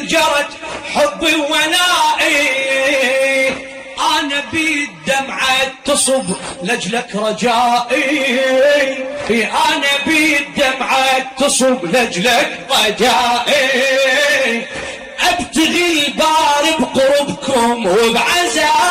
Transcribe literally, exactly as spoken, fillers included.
مثل جرت حبي ونائي، أنا بالدمعة تصب لجلك رجائي، أنا بالدمعة تصب لجلك رجائي، أبتغي البار بقربكم وبعد